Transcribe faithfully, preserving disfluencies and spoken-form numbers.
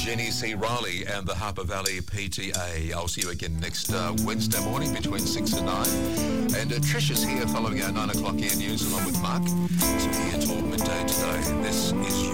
Jenny C. Riley and the Harper Valley P T A. I'll see you again next uh, Wednesday morning between six and nine. And uh, Trish is here following our nine o'clock air news along with Mark. So here till midday today. This is